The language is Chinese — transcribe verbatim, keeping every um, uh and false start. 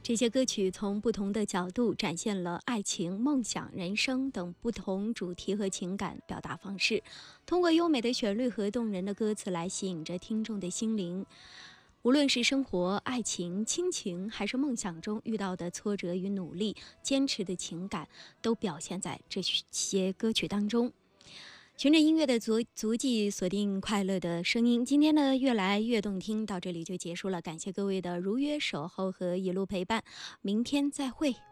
这些歌曲从不同的角度展现了爱情、梦想、人生等不同主题和情感表达方式，通过优美的旋律和动人的歌词来吸引着听众的心灵。无论是生活、爱情、亲情，还是梦想中遇到的挫折与努力、坚持的情感，都表现在这些歌曲当中。循着音乐的足足迹，锁定快乐的声音。今天呢，越来越动听到这里就结束了，感谢各位的如约守候和一路陪伴，明天再会。